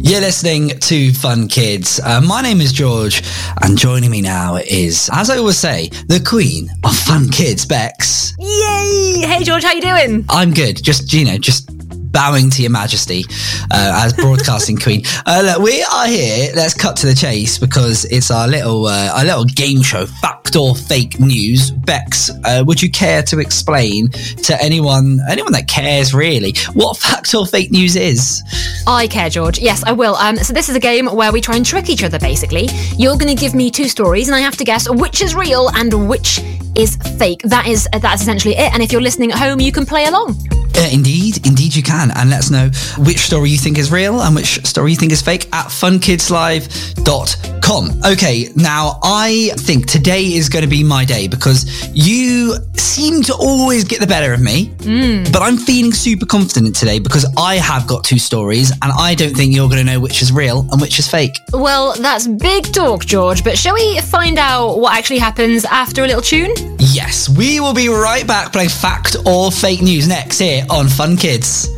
You're listening to Fun Kids. My name is George, and joining me now is, as I always say, the queen of Fun Kids, Bex. Yay! Hey George, how you doing? I'm good. Just bowing to your majesty as broadcasting queen. Look, we are here. Let's cut to the chase because it's our little game show, Fact or Fake News. Bex, would you care to explain to anyone that cares really what fact or fake news is? I care, George. Yes, I will. So this is a game where we try and trick each other, basically. You're going to give me two stories and I have to guess which is real and which is fake. That's essentially it. And if you're listening at home, you can play along. Indeed you can. And let us know which story you think is real and which story you think is fake at funkidslive.com. Okay, now I think today is going to be my day because you seem to always get the better of me. But I'm feeling super confident today because I have got two stories and I don't think you're going to know which is real and which is fake. Well, that's big talk, George, but shall we find out what actually happens after a little tune? Yes, we will be right back playing Fact or Fake News next here on Fun Kids.